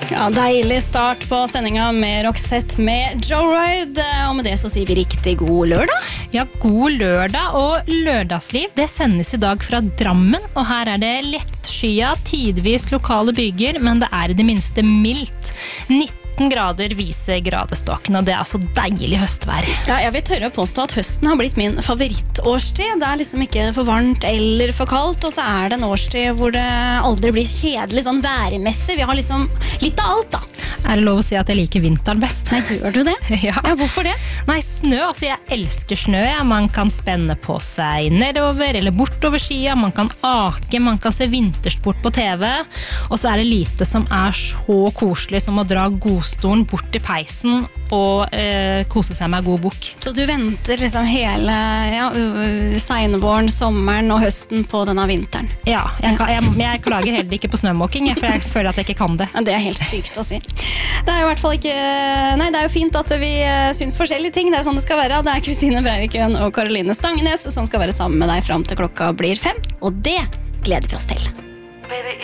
Ja, deilig start på sendingen med Roxette med Joyride. Og med det så sier vi riktig god lørdag. Ja, god lørdag og lørdagsliv. Det sendes i dag fra Drammen, og her er det lettskya, tidvis lokale byger, men det er i det minste mildt. 19 grader viser gradestokken, og det er altså deilig høstvær. Ja, jeg vil tørre å påstå at høsten har blitt min favorittårstid. Det er liksom ikke for varmt eller for kaldt, og så er det en årstid hvor det aldri blir kjedelig sånn værmessig. Vi har liksom litt av alt da. Er det lov å si at jeg liker vinteren best? Nei, gjør du det? Ja. Ja, hvorfor det? Nei, snø, altså jeg elsker snø. Ja. Man kan spenne på seg nedover eller bortover skia, man kan ake, man kan se vintersport på TV, og så er det lite som er så koselig som å dra godstolen bort til peisen og kose seg med en god bok. Så du venter liksom hele senvåren, sommeren og høsten på denne vinteren? Ja, jeg klager heller ikke på snømåking, for jeg føler at jeg ikke kan det. Det er helt sykt å si. Det er jo i hvert fall ikke... Nei, det er jo fint at vi syns forskjellige ting. Det er sånn det skal være. Det er Kristine Breivikøen og Karoline Stangenes som skal være sammen med deg frem til klokka blir 5. Og det gleder vi oss til. Baby,